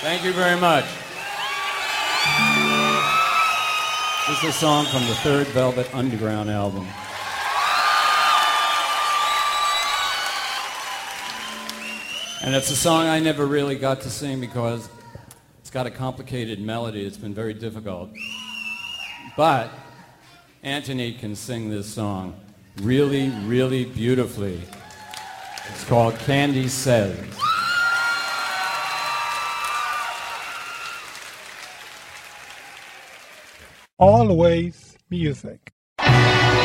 Thank you very much. This is a song from the third Velvet Underground album. And it's a song I never really got to sing because it's got a complicated melody. It's been very difficult. But Anthony can sing this song really, really beautifully. It's called Candy Says. Always music.